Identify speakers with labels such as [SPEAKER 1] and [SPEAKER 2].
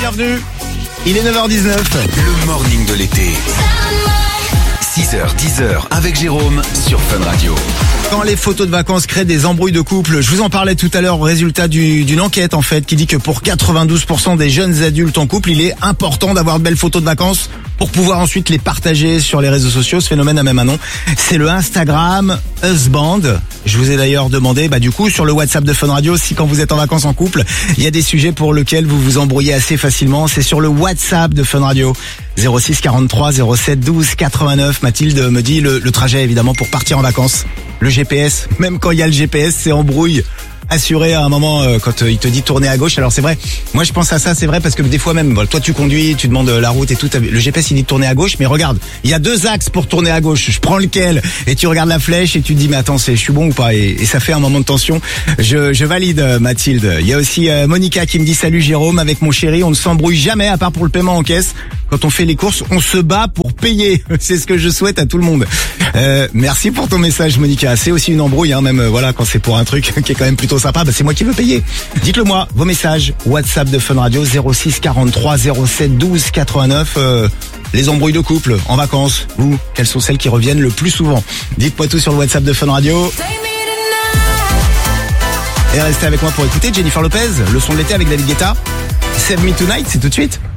[SPEAKER 1] bienvenue. Il est 9h19.
[SPEAKER 2] Le morning de l'été. 6h, 10h avec Jérôme sur Fun Radio.
[SPEAKER 1] Quand les photos de vacances créent des embrouilles de couple, je vous en parlais tout à l'heure au résultat d'une enquête en fait qui dit que pour 92% des jeunes adultes en couple, il est important d'avoir de belles photos de vacances pour pouvoir ensuite les partager sur les réseaux sociaux. Ce phénomène a même un nom, c'est le Instagram Husband. Je vous ai d'ailleurs demandé du coup sur le WhatsApp de Fun Radio si quand vous êtes en vacances en couple, il y a des sujets pour lesquels vous vous embrouillez assez facilement. C'est sur le WhatsApp de Fun Radio 06 43 07 12 89. Mathilde me dit le trajet évidemment pour partir en vacances. Le GPS, même quand il y a le GPS, c'est embrouille assuré à un moment quand il te dit tourner à gauche. Alors c'est vrai, moi je pense à ça, c'est vrai parce que des fois même, toi tu conduis, tu demandes la route et tout, le GPS il dit de tourner à gauche, mais regarde, il y a 2 axes pour tourner à gauche, je prends lequel? Et tu regardes la flèche et tu te dis mais attends, je suis bon ou pas? Et ça fait un moment de tension. Je valide Mathilde. Il y a aussi Monica qui me dit salut Jérôme, avec mon chéri on ne s'embrouille jamais à part pour le paiement en caisse. Quand on fait les courses, on se bat pour payer. C'est ce que je souhaite à tout le monde. Merci pour ton message Monica. C'est aussi une embrouille, même voilà, quand c'est pour un truc qui est quand même plutôt sympa, c'est moi qui veux payer. Dites-le moi, vos messages, WhatsApp de Fun Radio 06 43 07 12 89. Les embrouilles de couple en vacances, vous, quelles sont celles qui reviennent le plus souvent? Dites-moi tout sur le WhatsApp de Fun Radio. Et restez avec moi pour écouter Jennifer Lopez, le son de l'été avec David Guetta. Save Me Tonight, c'est tout de suite.